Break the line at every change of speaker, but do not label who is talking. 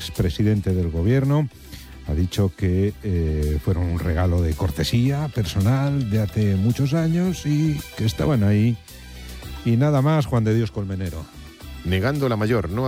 expresidente del gobierno, ha dicho que fueron un regalo de cortesía personal de hace muchos años y que estaban ahí. Y nada más, Juan de Dios Colmenero.
Negando la mayor, ¿no?